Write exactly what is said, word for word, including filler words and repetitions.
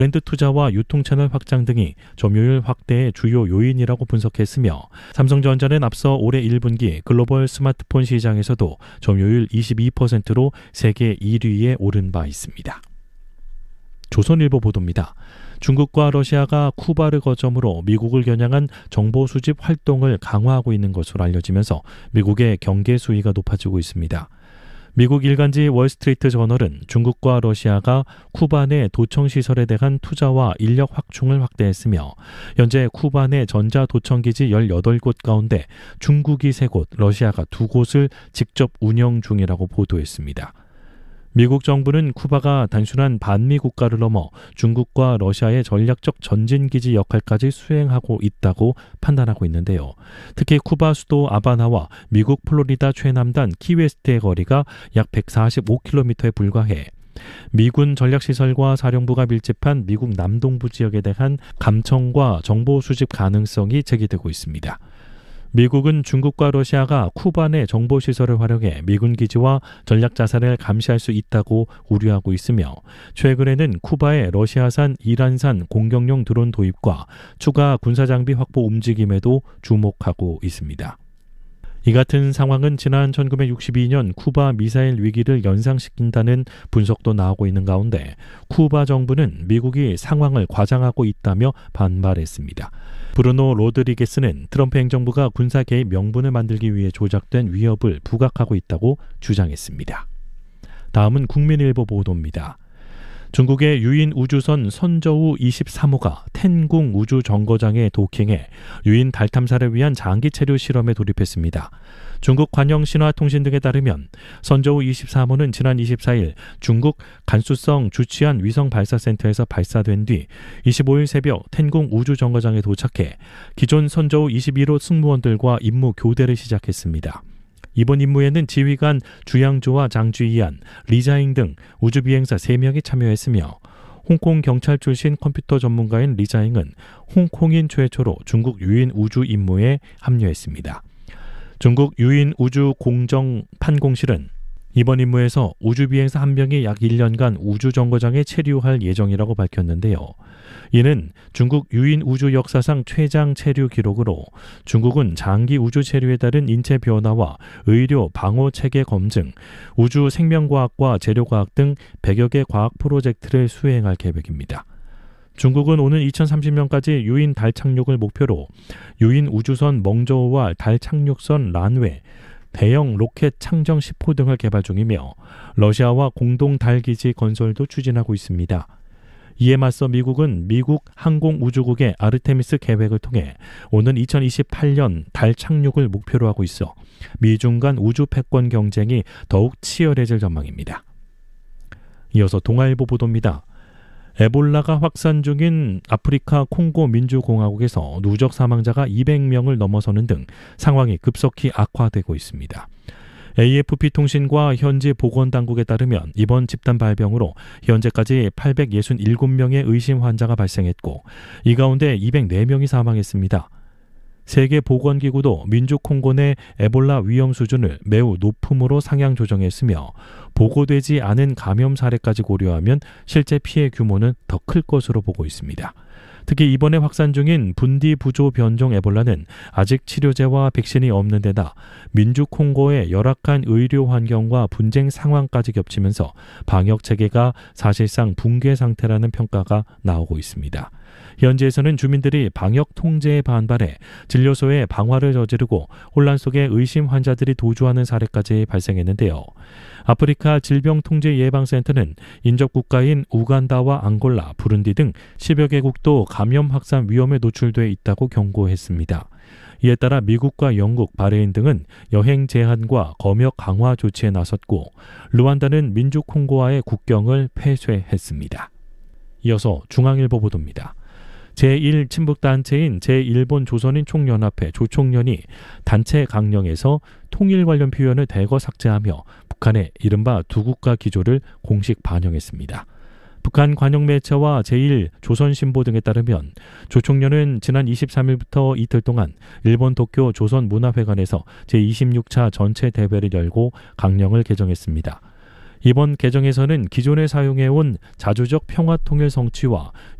브랜드 투자와 유통채널 확장 등이 점유율 확대의 주요 요인이라고 분석했으며 삼성전자는 앞서 올해 일 분기 글로벌 스마트폰 시장에서도 점유율 이십이 퍼센트로 세계 일 위에 오른 바 있습니다. 조선일보 보도입니다. 중국과 러시아가 쿠바를 거점으로 미국을 겨냥한 정보 수집 활동을 강화하고 있는 것으로 알려지면서 미국의 경계 수위가 높아지고 있습니다. 미국 일간지 월스트리트 저널은 중국과 러시아가 쿠바 내 도청시설에 대한 투자와 인력 확충을 확대했으며 현재 쿠바 내 전자도청기지 열여덟 곳 가운데 중국이 세 곳, 러시아가 두 곳을 직접 운영 중이라고 보도했습니다. 미국 정부는 쿠바가 단순한 반미 국가를 넘어 중국과 러시아의 전략적 전진기지 역할까지 수행하고 있다고 판단하고 있는데요. 특히 쿠바 수도 아바나와 미국 플로리다 최남단 키웨스트의 거리가 약 백사십오 킬로미터에 불과해 미군 전략시설과 사령부가 밀집한 미국 남동부 지역에 대한 감청과 정보 수집 가능성이 제기되고 있습니다. 미국은 중국과 러시아가 쿠바 내 정보시설을 활용해 미군 기지와 전략자산을 감시할 수 있다고 우려하고 있으며 최근에는 쿠바의 러시아산, 이란산 공격용 드론 도입과 추가 군사장비 확보 움직임에도 주목하고 있습니다. 이 같은 상황은 지난 천구백육십이 년 쿠바 미사일 위기를 연상시킨다는 분석도 나오고 있는 가운데 쿠바 정부는 미국이 상황을 과장하고 있다며 반발했습니다. 브루노 로드리게스는 트럼프 행정부가 군사 개입 명분을 만들기 위해 조작된 위협을 부각하고 있다고 주장했습니다. 다음은 국민일보 보도입니다. 중국의 유인 우주선 선저우 이십삼 호가 텐궁 우주정거장에 도킹해 유인 달 탐사를 위한 장기 체류 실험에 돌입했습니다. 중국 관영신화통신 등에 따르면 선저우 이십삼 호는 지난 이십사 일 중국 간수성 주치안 위성 발사센터에서 발사된 뒤 이십오 일 새벽 텐궁 우주정거장에 도착해 기존 선저우 이십일 호 승무원들과 임무 교대를 시작했습니다. 이번 임무에는 지휘관 주양조와 장주이안, 리자잉 등 우주비행사 세 명이 참여했으며 홍콩 경찰 출신 컴퓨터 전문가인 리자잉은 홍콩인 최초로 중국 유인 우주 임무에 합류했습니다. 중국 유인 우주 공정 판공실은 이번 임무에서 우주비행사 한 명이 약 일 년간 우주정거장에 체류할 예정이라고 밝혔는데요. 이는 중국 유인 우주 역사상 최장 체류 기록으로 중국은 장기 우주 체류에 따른 인체 변화와 의료 방호 체계 검증, 우주 생명과학과 재료과학 등 백여 개 과학 프로젝트를 수행할 계획입니다. 중국은 오는 이천삼십 년까지 유인 달 착륙을 목표로 유인 우주선 멍저우와 달 착륙선 란웨, 대형 로켓 창정 십 호 등을 개발 중이며 러시아와 공동 달 기지 건설도 추진하고 있습니다. 이에 맞서 미국은 미국 항공우주국의 아르테미스 계획을 통해 오는 이천이십팔 년 달 착륙을 목표로 하고 있어 미중 간 우주 패권 경쟁이 더욱 치열해질 전망입니다. 이어서 동아일보 보도입니다. 에볼라가 확산 중인 아프리카 콩고 민주공화국에서 누적 사망자가 이백 명을 넘어서는 등 상황이 급속히 악화되고 있습니다. 에이에프피 통신과 현지 보건당국에 따르면 이번 집단 발병으로 현재까지 팔백육십칠 명의 의심 환자가 발생했고 이 가운데 이백사 명이 사망했습니다. 세계보건기구도 민주콩고 내 에볼라 위험 수준을 매우 높음으로 상향 조정했으며 보고되지 않은 감염 사례까지 고려하면 실제 피해 규모는 더 클 것으로 보고 있습니다. 특히 이번에 확산 중인 분디 부조 변종 에볼라는 아직 치료제와 백신이 없는 데다 민주콩고의 열악한 의료 환경과 분쟁 상황까지 겹치면서 방역 체계가 사실상 붕괴 상태라는 평가가 나오고 있습니다. 현지에서는 주민들이 방역 통제에 반발해 진료소에 방화를 저지르고 혼란 속에 의심 환자들이 도주하는 사례까지 발생했는데요. 아프리카 질병통제예방센터는 인접 국가인 우간다와 앙골라, 부룬디 등 십여 개국도 감염 확산 위험에 노출돼 있다고 경고했습니다. 이에 따라 미국과 영국, 바레인 등은 여행 제한과 검역 강화 조치에 나섰고 루안다는 민주콩고와의 국경을 폐쇄했습니다. 이어서 중앙일보 보도입니다. 제일 친북단체인 제일본 조선인 총연합회 조총련이 단체 강령에서 통일 관련 표현을 대거 삭제하며 북한의 이른바 두국가 기조를 공식 반영했습니다. 북한 관영 매체와 제일 조선신보 등에 따르면 조총련은 지난 이십삼 일부터 이틀 동안 일본 도쿄 조선문화회관에서 제이십육 차 전체 대회를 열고 강령을 개정했습니다. 이번 개정에서는 기존에 사용해온 자주적 평화통일 성취와